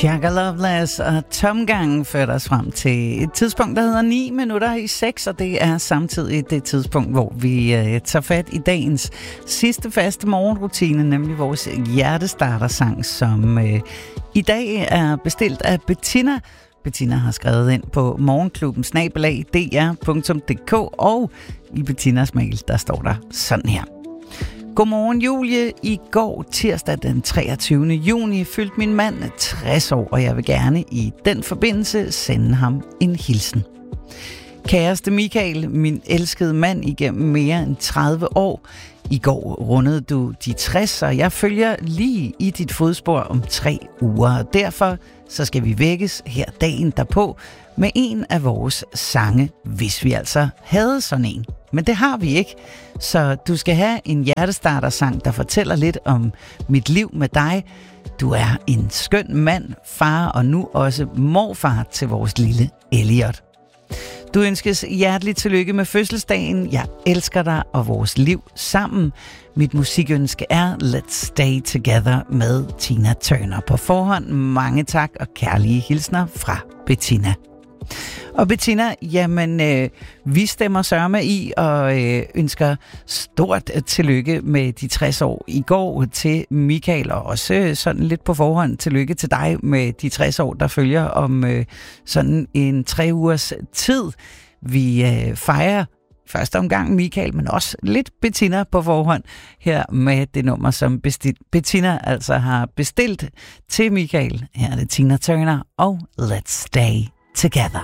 Shaka Loveless og Tomgang førte os frem til et tidspunkt, der hedder 9 minutter i 6, og det er samtidig det tidspunkt, hvor vi tager fat i dagens sidste faste morgenrutine, nemlig vores hjertestartersang, som i dag er bestilt af Bettina. Bettina har skrevet ind på morgenklubben@dr.dk, og i Bettinas mail, der står der sådan her. Godmorgen Julie. I går tirsdag den 23. juni fyldte min mand 60 år, og jeg vil gerne i den forbindelse sende ham en hilsen. Kæreste Michael, min elskede mand igennem mere end 30 år. I går rundede du de 60, og jeg følger lige i dit fodspor om 3 uger. Og derfor så skal vi vækkes her dagen derpå med en af vores sange, hvis vi altså havde sådan en. Men det har vi ikke, så du skal have en hjertestartersang, der fortæller lidt om mit liv med dig. Du er en skøn mand, far og nu også morfar til vores lille Elliot. Du ønskes hjerteligt tillykke med fødselsdagen. Jeg elsker dig og vores liv sammen. Mit musikønske er Let's Stay Together med Tina Turner. På forhånd mange tak og kærlige hilsner fra Bettina. Og Bettina, jamen, vi stemmer sørme i og ønsker stort tillykke med de 60 år i går til Michael, og også sådan lidt på forhånd tillykke til dig med de 60 år, der følger om sådan en 3 ugers tid. Vi fejrer første omgang Michael, men også lidt Bettina på forhånd her med det nummer, som Bettina altså har bestilt til Michael. Her er det Tina Turner og Let's Stay Together.